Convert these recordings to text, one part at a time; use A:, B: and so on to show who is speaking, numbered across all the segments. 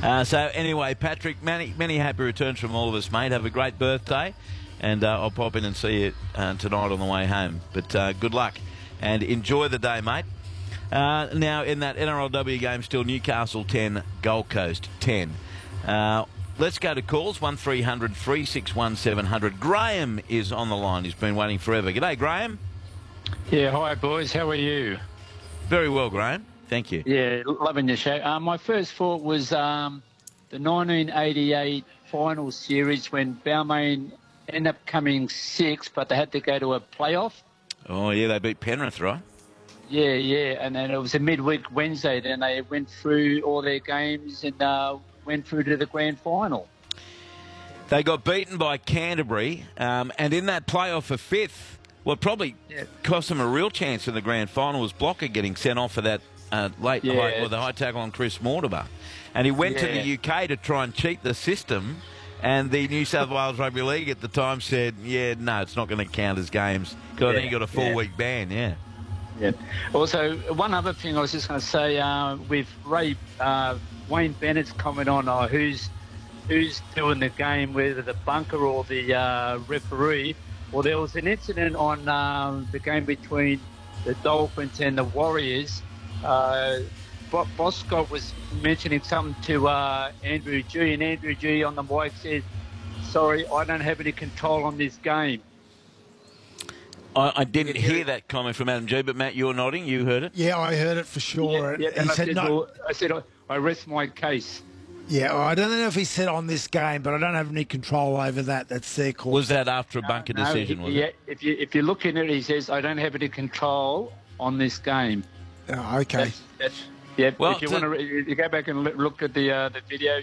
A: So anyway, Patrick, many happy returns from all of us, mate. Have a great birthday, and I'll pop in and see you tonight on the way home. But good luck and enjoy the day, mate. Now in that NRLW game, still Newcastle 10, Gold Coast 10. Let's go to calls, 1300 361 700. Graham is on the line. He's been waiting forever. G'day, Graham.
B: Yeah, hi boys. How are you?
A: Very well, Graham. Thank you.
B: Yeah, loving your show. My first thought was the 1988 final series when Balmain ended up coming sixth, but they had to go to a playoff.
A: Oh, yeah, they beat Penrith, right?
B: Yeah, and then it was a midweek Wednesday. Then they went through all their games and went through to the grand final.
A: They got beaten by Canterbury, and in that playoff for fifth, what probably cost them a real chance in the grand final was Blocker getting sent off for that the high tackle on Chris Mortimer. And he went to the UK to try and cheat the system, and the New South Wales Rugby League at the time said, no, it's not going to count as games, because I think he got a 4-week ban, Yeah.
B: Also, one other thing I was just going to say, with Wayne Bennett's comment on who's doing the game, whether the bunker or the referee. Well, there was an incident on the game between the Dolphins and the Warriors. Boscott was mentioning something to Andrew G, and Andrew G on the mic said, sorry, I don't have any control on this game.
A: I didn't hear that comment from Adam G, but Matt, you're nodding. You heard it?
C: Yeah, I heard it for sure.
B: Yeah, and I said, I rest my case.
C: Yeah, I don't know if he said on this game, but I don't have any control over that. That's their call.
A: Was that after a bunker decision, was it?
B: Yeah, if you look in it, he says, I don't have any control on this game.
C: Oh, okay.
B: Well, if you want to you go back and look at the video,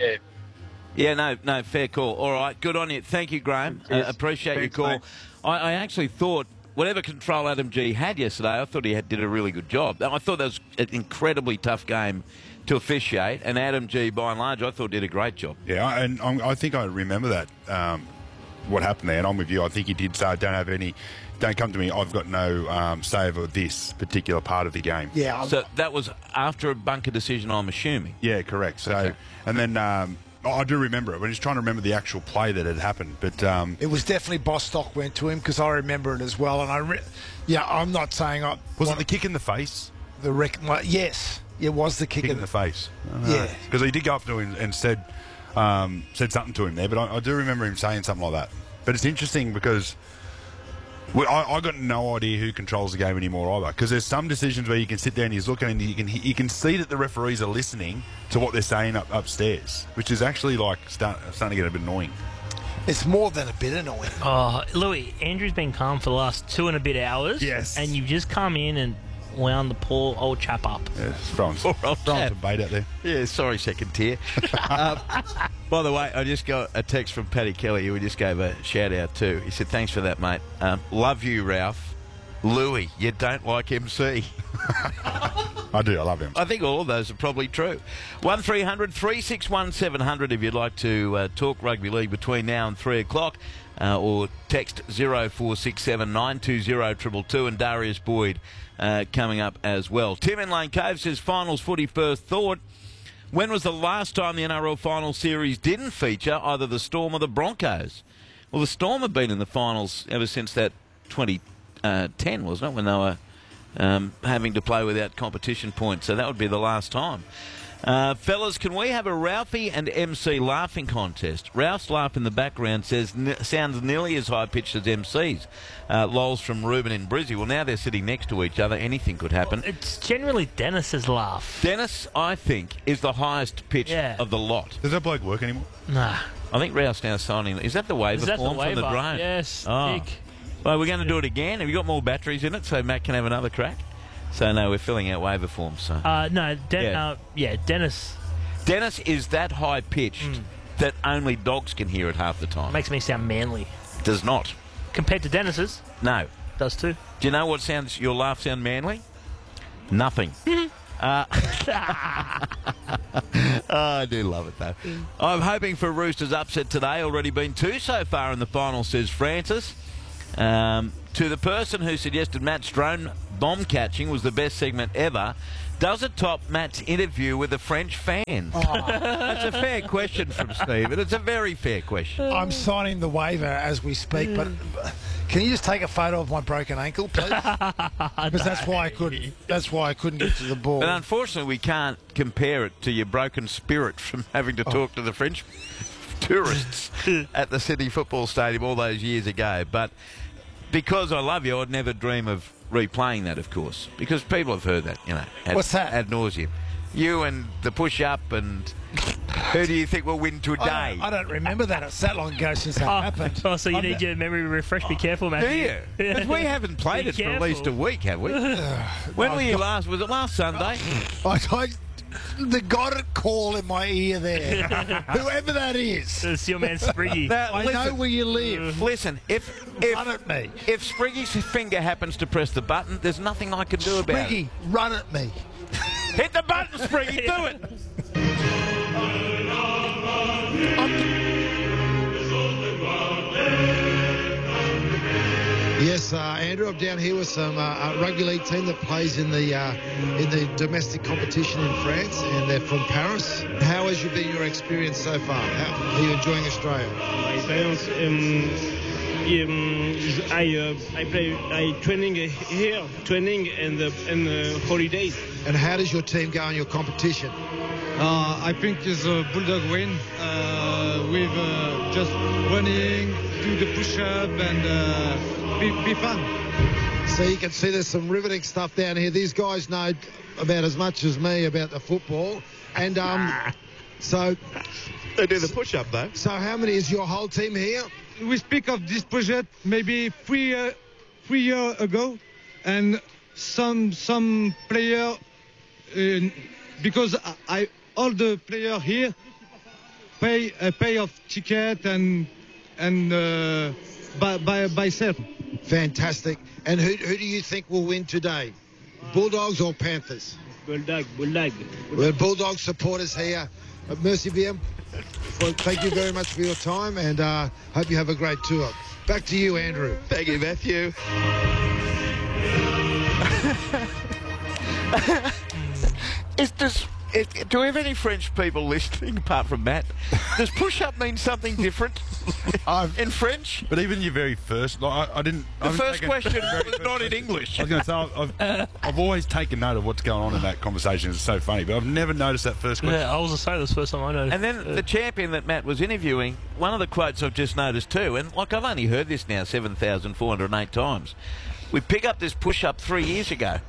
A: Yeah, no, fair call. All right, good on you. Thank you, Graham. Appreciate your call. I actually thought, whatever control Adam G had yesterday, I thought he did a really good job. I thought that was an incredibly tough game to officiate, and Adam G, by and large, I thought did a great job.
D: Yeah, and I think I remember that, what happened there, and I'm with you. I think he did say, don't come to me, I've got no say over this particular part of the game.
C: Yeah.
A: So that was after a bunker decision, I'm assuming?
D: Yeah, correct. So, okay. And then I do remember it. We're just trying to remember the actual play that had happened. But
C: it was definitely Bostock went to him, because I remember it as well. And I'm not saying
D: was it the kick in the face?
C: Yes, it was the kick
D: in the face.
C: Yeah,
D: because he did go up to him and said something to him there. But I do remember him saying something like that. But it's interesting because I got no idea who controls the game anymore either, because there's some decisions where you can sit there and he's looking and you can see that the referees are listening to what they're saying upstairs, which is actually starting to get a bit annoying.
C: It's more than a bit annoying.
E: Oh, Louis, Andrew's been calm for the last 2 and a bit hours.
D: Yes.
E: And you've just come in and wound the poor old chap up.
D: Yeah, throwing some bait out there.
A: Yeah, sorry, second tier. By the way, I just got a text from Paddy Kelly, who we just gave a shout-out to. He said, thanks for that, mate. Love you, Ralph. Louis, you don't like MC.
D: I do, I love him.
A: I think all of those are probably true. 1300 361 700 if you'd like to talk rugby league between now and 3 o'clock. Or text 0467 920 222, and Darius Boyd coming up as well. Tim in Lane Cove says, finals footy first thought. When was the last time the NRL final series didn't feature either the Storm or the Broncos? Well, the Storm have been in the finals ever since that 2010, wasn't it, when they were having to play without competition points. So that would be the last time. Fellas, can we have a Ralphie and MC laughing contest? Ralph's laugh in the background sounds nearly as high-pitched as MC's. Lols from Ruben in Brizzy. Well, now they're sitting next to each other. Anything could happen.
E: Well, it's generally Dennis's laugh.
A: Dennis, I think, is the highest pitch of the lot.
D: Does that bloke work anymore?
E: Nah.
A: I think Ralph's now signing. Is that the waiver form from the drone?
E: Yes.
A: Oh. Well, we're going to do it again. Have you got more batteries in it so Matt can have another crack? So, no, we're filling out waiver forms. So.
E: Dennis.
A: Dennis is that high-pitched that only dogs can hear it half the time.
E: Makes me sound manly.
A: Does not.
E: Compared to Dennis's?
A: No.
E: Does too.
A: Do you know what your laugh sound manly? Nothing. I do love it, though. I'm hoping for Roosters upset today. Already been 2 so far in the final, says Francis. To the person who suggested Matt's drone bomb catching was the best segment ever, Does it top Matt's interview with the French fans? That's a fair question from Steve, and it's a very fair question.
C: I'm signing the waiver as we speak, but can you just take a photo of my broken ankle, please? Because that's why I couldn't. That's why I couldn't get to the ball.
A: But unfortunately, we can't compare it to your broken spirit from having to talk to the French tourists at the Sydney Football Stadium all those years ago. But because I love you, I'd never dream of replaying that, of course, because people have heard that,
C: What's that?
A: ad nauseum. You and the push-up, and who do you think will win today?
C: I don't remember that. It's that long ago since that happened.
E: Oh, so you need your memory refreshed. Be careful, man.
A: Do you? Because we haven't played
E: Be
A: it for at least a week, have we? When were you last? Was it last Sunday?
C: They got a call in my ear there. Whoever that is.
E: It's your man Spriggy.
A: Now,
C: I know where you live.
A: Listen, if
C: Run at me.
A: If Spriggy's finger happens to press the button, there's nothing I can do about
C: Spriggy, run at me.
A: it. Hit the button, Spriggy, do it.
F: Yes, Andrew, I'm down here with some rugby league team that plays in the domestic competition in France, and they're from Paris. How has been your experience so far? How are you enjoying Australia?
G: My experience, I training here, training and holidays.
F: And how does your team go in your competition?
H: I think it's a Bulldog win with just running, do the push-up and be fun.
F: So you can see there's some riveting stuff down here. These guys know about as much as me about the football. And so...
I: They do the push-up, though.
F: So how many is your whole team here?
H: We speak of this project maybe 3 years ago, and some player, because all the players here pay of ticket and by self.
F: Fantastic. And who do you think will win today? Bulldogs or Panthers?
G: Bulldog.
F: We're Bulldog supporters here. Merci bien. Well, thank you very much for your time, and hope you have a great tour. Back to you, Andrew.
I: Thank you, Matthew.
A: Do we have any French people listening apart from Matt? Does push-up mean something different in French?
D: But even your very first, I didn't.
A: The first question was not in English.
D: I was going to say I've always taken note of what's going on in that conversation. It's so funny, but I've never noticed that first question.
E: Yeah, I was saying this first time I noticed.
A: And then the champion that Matt was interviewing, one of the quotes I've just noticed too, and I've only heard this now 7,408 times. We pick up this push-up 3 years ago.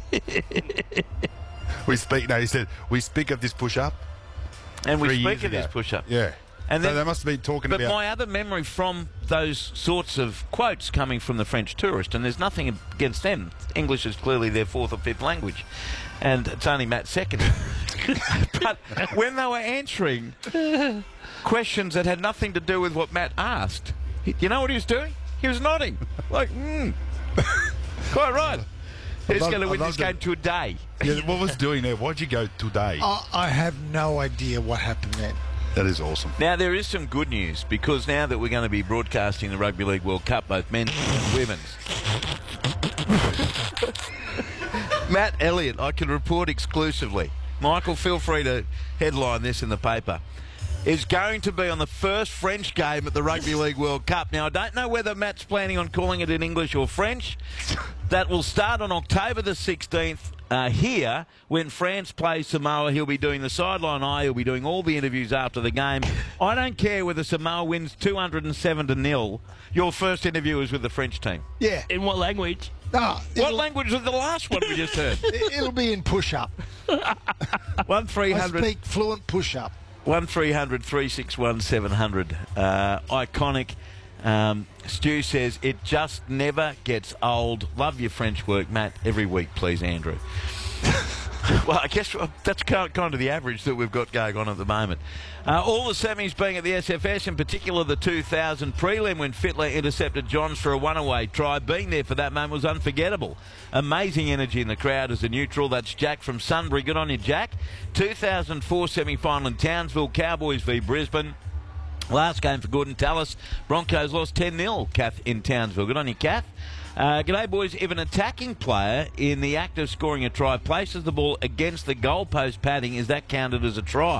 D: He said, we speak of this push-up.
A: And we
D: 3 years
A: speak of this
D: ago.
A: push-up.
D: Yeah.
A: And
D: so
A: then,
D: they must have been talking
A: but
D: about...
A: my other memory from those sorts of quotes coming from the French tourist, and there's nothing against them. English is clearly their fourth or fifth language, and it's only Matt's second. But when they were answering questions that had nothing to do with what Matt asked, you know what he was doing? He was nodding. Like, quite right. He's going to win this game today.
D: Yeah, what was doing there? Why'd you go today?
C: I have no idea what happened then.
D: That is awesome.
A: Now, there is some good news, because now that we're going to be broadcasting the Rugby League World Cup, both men's and women's, Matt Elliott, I can report exclusively, Michael, feel free to headline this in the paper, is going to be on the first French game at the Rugby League World Cup. Now, I don't know whether Matt's planning on calling it in English or French. That will start on October the 16th here when France plays Samoa. He'll be doing the sideline eye. He'll be doing all the interviews after the game. I don't care whether Samoa wins 207-0. Your first interview is with the French team.
C: Yeah.
E: In what language?
A: What language was the last one we just heard?
C: It'll be in push-up.
A: 1300.
C: I speak fluent push-up.
A: 1300 361 700. Iconic. Stu says, it just never gets old. Love your French work, Matt. Every week, please, Andrew. Well, I guess that's kind of the average that we've got going on at the moment. All the semis being at the SFS, in particular the 2000 prelim when Fittler intercepted Johns for a one-away try. Being there for that moment was unforgettable. Amazing energy in the crowd as a neutral. That's Jack from Sunbury. Good on you, Jack. 2004 semi-final in Townsville, Cowboys v Brisbane. Last game for Gordon Tallis. Broncos lost 10-0, Kath, in Townsville. Good on you, Kath. G'day, boys. If an attacking player in the act of scoring a try places the ball against the goalpost padding, is that counted as a try?